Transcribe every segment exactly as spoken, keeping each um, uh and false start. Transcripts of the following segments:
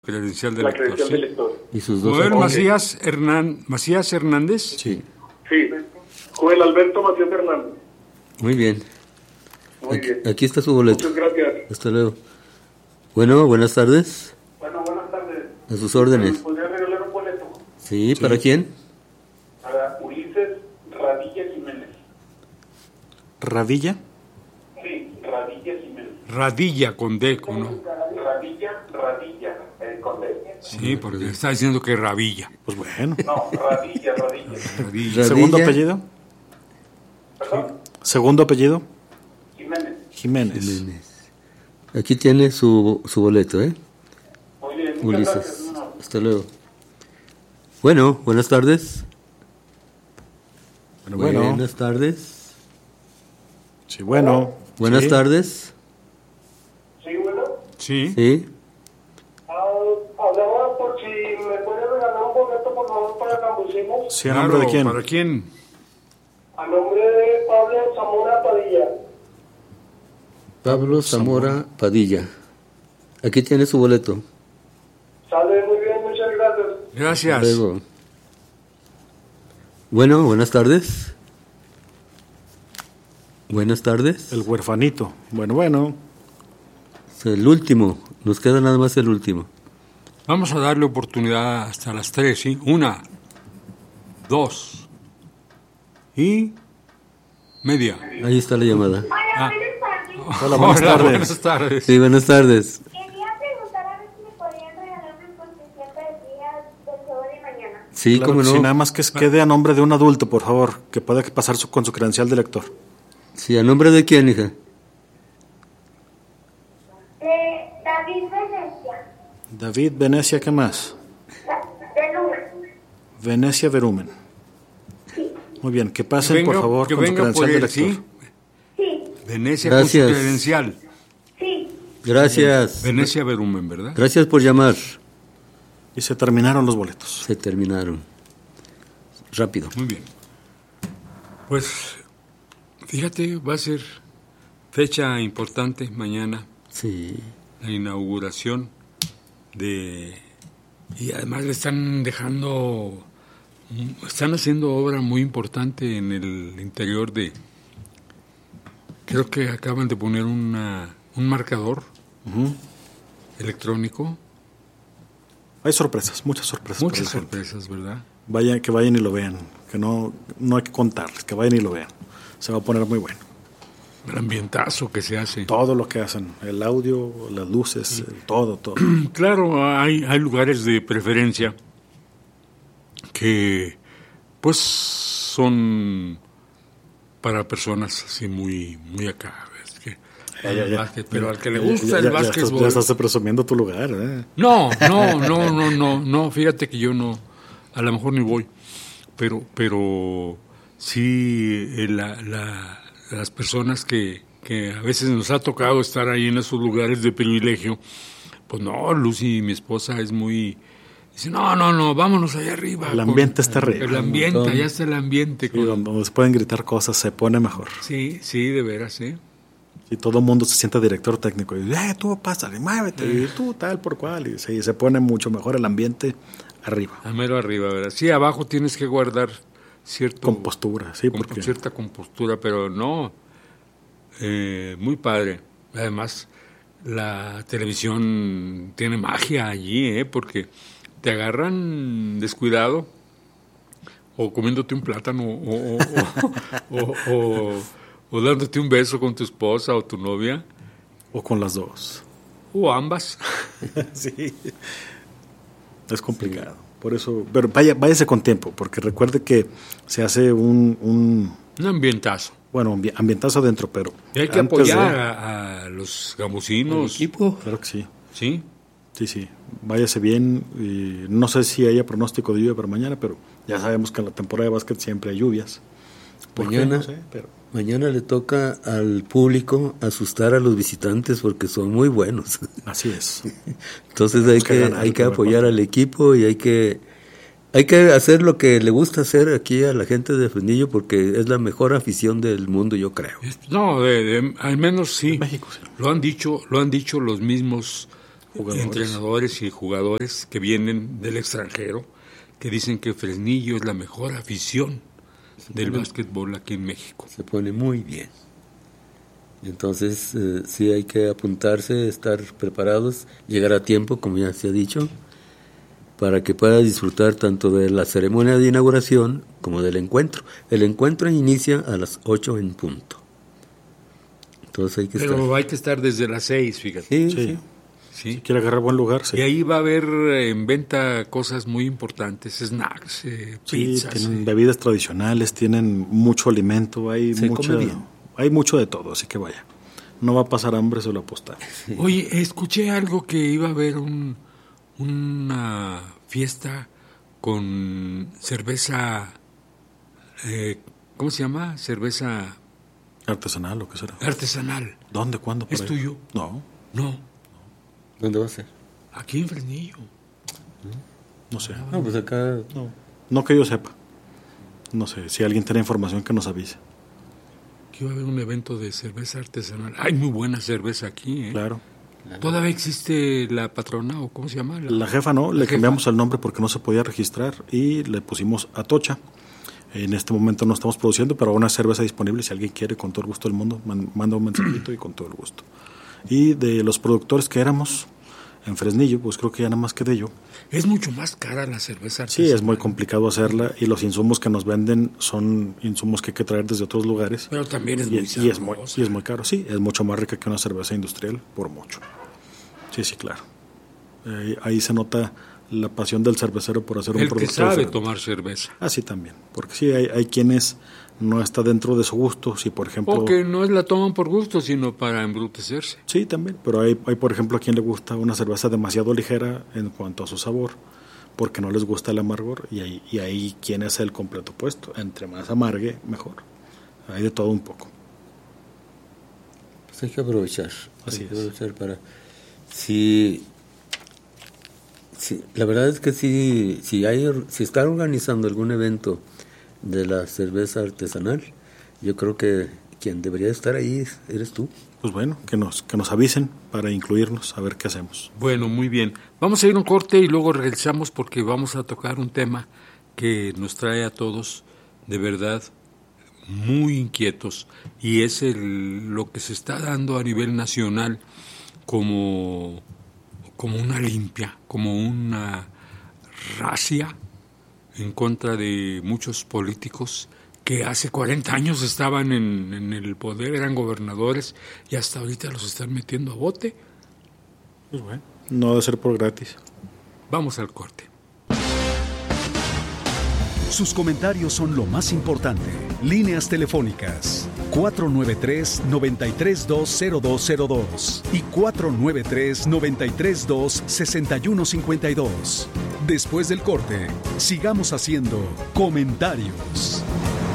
Credencial de la lector. credencial Sí. del lector. ¿Y sus dos? Joel Ok. Macías, Hernán, Macías Hernández. Sí, Sí, Joel Alberto Macías Hernández. muy bien. Muy Aquí, bien. aquí está su boleto. Muchas gracias. Hasta luego. Bueno, buenas tardes. Bueno, buenas tardes. A sus órdenes. ¿Me podría regalar un boleto? Sí, ¿para quién? Para Ulises Radilla Jiménez. ¿Radilla? Sí, Radilla Jiménez. Radilla con D, ¿no? Radilla, Radilla, eh, con D. Sí, porque está diciendo que Rabilla. Pues bueno. No, Radilla, Radilla. Radilla. Radilla. ¿Segundo apellido? ¿Perdón? ¿Segundo apellido? Jiménez. Jiménez. Jiménez. Aquí tiene su, su boleto, ¿eh? Muy bien, muchas gracias. Ulises. hermano. Hasta luego. Bueno, buenas tardes. Bueno, bueno. Buenas tardes. Sí, bueno. Buenas Sí. tardes. Sí, bueno. Sí. Sí. Ah, hablaba por si me puede regalar un boleto, por favor, para Cambusimos. Sí, ¿a nombre de quién? ¿Para quién? A nombre de Pablo Zamora Padilla. Pablo Zamora Padilla. Aquí tiene su boleto. Sale muy bien, muchas gracias. Gracias. Luego. Bueno, buenas tardes. Buenas tardes. El huerfanito. Bueno, bueno. El último. Nos queda nada más el último. Vamos a darle oportunidad hasta las tres, ¿sí? Una, dos y media. Ahí está la llamada. Ah. Hola, buenas tardes. Buenas tardes. Sí, buenas tardes. Quería preguntar a ver si me podrían regalar una concesión para el día del juego de mañana. Sí, Claro cómo que no. sí, nada más que quede a nombre de un adulto, por favor, que pueda pasar su, con su credencial de lector. Sí, ¿a nombre de quién, hija? De David Venecia. David Venecia, ¿qué más? De Luna. Venecia Verumen. Muy bien, que pasen, Venga, por favor, que con su venga por credencial de él, lector. ¿sí? Sí, Venecia Gracias. con su credencial. sí. Gracias. Venecia Verumen, ¿verdad? Gracias por llamar. Y se terminaron los boletos. Se terminaron. Rápido. Muy bien. Pues, fíjate, va a ser fecha importante mañana, Sí. la inauguración de... Y además le están dejando... Están haciendo obra muy importante en el interior de... Creo que acaban de poner una, un marcador Ujú. electrónico. Hay sorpresas, muchas sorpresas. Muchas para la gente. sorpresas, ¿verdad? Vayan, que vayan y lo vean, que no, no hay que contarles, que vayan y lo vean. Se va a poner muy bueno. El ambientazo que se hace. Todo lo que hacen, el audio, las luces, el todo, todo. Claro, hay, hay lugares de preferencia que pues son para personas así muy muy acá. Es que, Ya, ya, ya. básquet, pero al que le Ya, gusta ya, el ya, ya básquetbol... estás, ya estás presumiendo tu lugar, ¿eh? No, no, no, no, no, no, fíjate que yo no, a lo mejor ni voy, pero pero sí eh, la, la, las personas que, que a veces nos ha tocado estar ahí en esos lugares de privilegio, pues no, Lucy, mi esposa, es muy... Dice, no, no, no, vámonos allá arriba. El ambiente está arriba. El ambiente, montón. allá está el ambiente. Sí, con- donde, donde se pueden gritar cosas, se pone mejor. Sí, sí, de veras, ¿eh? Y todo el mundo se siente director técnico. Y eh, tú pásale, muévete, y tú tal por cual. Y sí, se pone mucho mejor el ambiente arriba. A mero arriba, ¿verdad? Sí, abajo tienes que guardar cierto... Compostura, sí, con porque cierta compostura, pero no, eh, muy padre. Además, la televisión tiene magia allí, ¿eh? Porque te agarran descuidado o comiéndote un plátano o, o, o, o, o- o dándote un beso con tu esposa o tu novia o con las dos. o ambas. Sí. Es complicado. Por eso, pero vaya, váyase con tiempo, porque recuerde que se hace un, un Un ambientazo. bueno, ambi- ambientazo adentro, pero Y hay que antes apoyar de- a, a los gambusinos. Equipo. Claro que sí. ¿Sí? Sí, sí. Váyase bien. Y no sé si haya pronóstico de lluvia para mañana, pero ya sabemos que en la temporada de básquet siempre hay lluvias. ¿Por qué? Mañana. No sé, pero Mañana le toca al público asustar a los visitantes porque son muy buenos. así es. Entonces hay Tenemos que que, ganar hay el que primer apoyar partido. al equipo y hay que hay que hacer lo que le gusta hacer aquí a la gente de Fresnillo porque es la mejor afición del mundo, yo creo. No, de- de- al menos sí. En México, sí. Lo han dicho, lo han dicho los mismos jugadores. entrenadores y jugadores que vienen del extranjero, que dicen que Fresnillo es la mejor afición del básquetbol aquí en México. Se pone muy bien. Entonces, eh, sí hay que apuntarse, estar preparados, llegar a tiempo, como ya se ha dicho, para que pueda disfrutar tanto de la ceremonia de inauguración como del encuentro. El encuentro inicia a las ocho en punto. Entonces hay que Pero estar. hay que estar desde las seis, fíjate. Sí, Sí. sí. Sí. Si quiere agarrar buen lugar, sí. Y ahí va a haber en venta cosas muy importantes, snacks, eh, Sí, pizzas. tienen eh. bebidas tradicionales, tienen mucho alimento, hay Se mucha, come bien. hay mucho de todo, así que vaya. No va a pasar hambre, se lo apostar. Oye, escuché algo que iba a haber un, una fiesta con cerveza, eh, ¿cómo se llama? Cerveza Artesanal, lo que será. artesanal. ¿Dónde? ¿Cuándo? por ¿Es ahí? tuyo? No, No, ¿Dónde va a ser? aquí en Fresnillo. no sé. No, pues acá. No, no que yo sepa. No sé, si alguien tiene información que nos avise. Que iba a haber un evento de cerveza artesanal. Hay muy buena cerveza aquí, ¿eh? Claro. ¿Todavía existe la patrona o cómo se llama? La jefa no, le jefa. cambiamos el nombre porque no se podía registrar y le pusimos Atocha. En este momento no estamos produciendo, pero una cerveza disponible si alguien quiere, con todo el gusto del mundo, man- manda un mensajito y con todo el gusto. Y de los productores que éramos en Fresnillo, pues creo que ya nada más quedé yo. Es mucho más cara la cerveza Sí, artesanal. es muy complicado hacerla y los insumos que nos venden son insumos que hay que traer desde otros lugares. Pero también es y, muy y es muy sabrosa. y es muy caro, sí, es mucho más rica que una cerveza industrial, por mucho. Sí, sí, claro. Eh, ahí se nota la pasión del cervecero por hacer un El que producto sabe diferente. tomar cerveza. Así también, porque sí, hay, hay quienes no está dentro de su gusto, si por ejemplo... O que no la toman por gusto, sino para embrutecerse. Sí, también, pero hay, hay por ejemplo a quien le gusta una cerveza demasiado ligera en cuanto a su sabor, porque no les gusta el amargor, y hay, y hay quien es el completo opuesto, entre más amargue, mejor. Hay de todo un poco. Pues hay que aprovechar. Así hay que es. aprovechar para. Si. si la verdad es que si, si, hay, si están organizando algún evento de la cerveza artesanal, yo creo que quien debería estar ahí eres tú. Pues bueno, que nos, que nos avisen para incluirnos, a ver qué hacemos. Bueno, muy bien. Vamos a ir a un corte y luego regresamos porque vamos a tocar un tema que nos trae a todos de verdad muy inquietos y es el, lo que se está dando a nivel nacional como, como una limpia, como una racia en contra de muchos políticos que hace cuarenta años estaban en, en el poder, eran gobernadores y hasta ahorita los están metiendo a bote. Pues bueno, no debe ser por gratis. Vamos al corte. Sus comentarios son lo más importante. Líneas telefónicas cuatro nueve tres, nueve tres dos, cero dos cero dos y cuatro nueve tres, nueve tres dos, seis uno cinco dos. Después del corte, sigamos haciendo comentarios.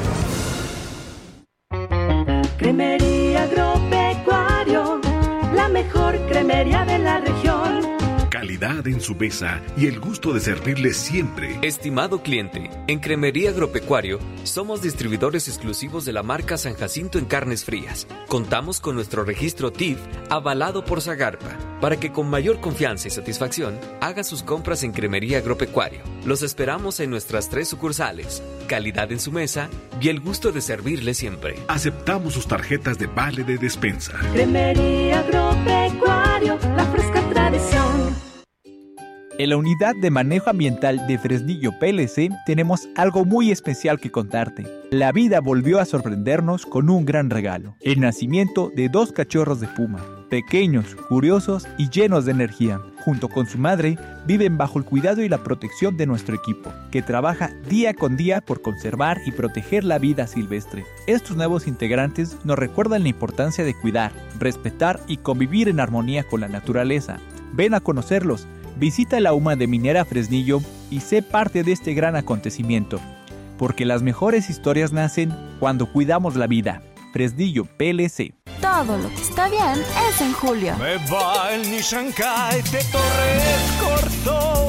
Cremería Agropecuario, la mejor cremería de la región. Calidad en su mesa y el gusto de servirle siempre. Estimado cliente, en Cremería Agropecuario somos distribuidores exclusivos de la marca San Jacinto en carnes frías. Contamos con nuestro registro T I F avalado por Zagarpa para que con mayor confianza y satisfacción haga sus compras en Cremería Agropecuario. Los esperamos en nuestras tres sucursales. Calidad en su mesa y el gusto de servirle siempre. Aceptamos sus tarjetas de vale de despensa. Cremería Agropecuario, la fresca tradición. En la Unidad de Manejo Ambiental de Fresnillo P L C tenemos algo muy especial que contarte. La vida volvió a sorprendernos con un gran regalo: el nacimiento de dos cachorros de puma, pequeños, curiosos y llenos de energía. Junto con su madre, viven bajo el cuidado y la protección de nuestro equipo, que trabaja día con día por conservar y proteger la vida silvestre. Estos nuevos integrantes nos recuerdan la importancia de cuidar, respetar y convivir en armonía con la naturaleza. Ven a conocerlos. Visita la U M A de Minera Fresnillo y sé parte de este gran acontecimiento, porque las mejores historias nacen cuando cuidamos la vida. Fresnillo P L C. Todo lo que está bien es en Julio. Me va el Nissan Kite de Torres Corzo y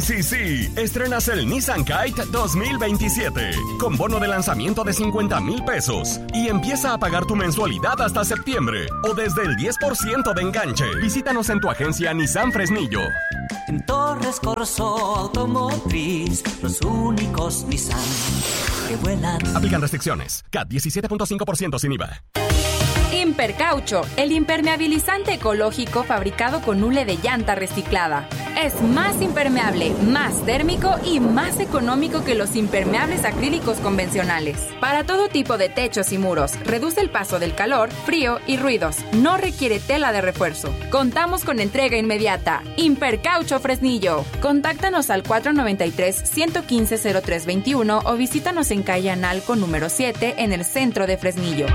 sí, sí! Estrenas el Nissan Kite dos mil veintisiete con bono de lanzamiento de cincuenta mil pesos y empieza a pagar tu mensualidad hasta septiembre o desde el diez por ciento de enganche. Visítanos en tu agencia Nissan Fresnillo. En Torres Corso Automotriz, los únicos Nissan que vuelan. Aplican restricciones. C A T diecisiete punto cinco por ciento sin I V A. Impercaucho, el impermeabilizante ecológico fabricado con hule de llanta reciclada. Es más impermeable, más térmico y más económico que los impermeables acrílicos convencionales. Para todo tipo de techos y muros, reduce el paso del calor, frío y ruidos. No requiere tela de refuerzo. Contamos con entrega inmediata. Impercaucho Fresnillo. Contáctanos al cuatro nueve tres, uno uno cinco, cero tres dos uno o visítanos en calle Analco número siete en el centro de Fresnillo.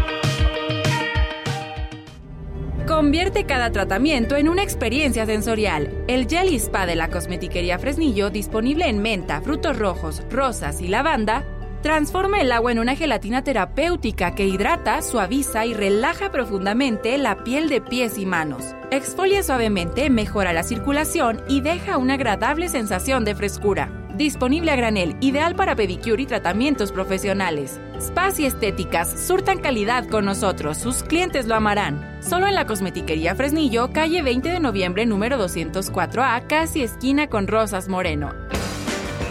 Convierte cada tratamiento en una experiencia sensorial. El Jelly Spa de la Cosmetiquería Fresnillo, disponible en menta, frutos rojos, rosas y lavanda, transforma el agua en una gelatina terapéutica que hidrata, suaviza y relaja profundamente la piel de pies y manos. Exfolia suavemente, mejora la circulación y deja una agradable sensación de frescura. Disponible a granel, ideal para pedicure y tratamientos profesionales. Spas y estéticas surtan calidad con nosotros, sus clientes lo amarán. Solo en la Cosmetiquería Fresnillo, calle veinte de noviembre, número doscientos cuatro A, casi esquina con Rosas Moreno.